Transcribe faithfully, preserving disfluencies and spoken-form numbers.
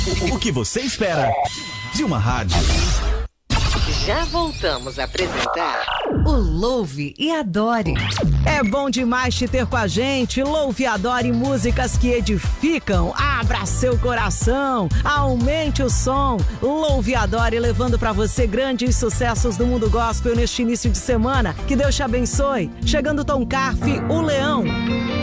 O que você espera de uma rádio? Já voltamos a apresentar o Louve e Adore. É bom demais te ter com a gente. Louve e Adore músicas que edificam. Abra seu coração, aumente o som. Louve e Adore levando pra você grandes sucessos do mundo gospel neste início de semana. Que Deus te abençoe. Chegando Tom Carf, o Leão.